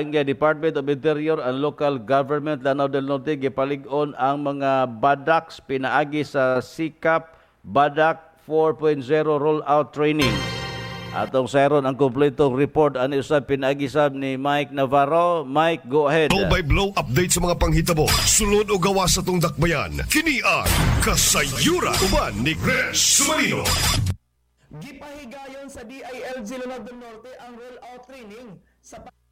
ang Department of Interior and Local Government Lanao del Norte gipalig-on ang mga BADACs pinaagi sa SICAP BADAC 4.0 rollout training. Atong sayron ang kompletong report ani usab pinaagi sab ni Mike Navarro. Mike, go ahead. Blow by blow update sa mga panghitabo. Sulod o gawas sa tong dakbayan. Kini ang Kasayura uban ni Chris Sumarino. Gipahigayon sa DILG Lanao del Norte ang rollout training sa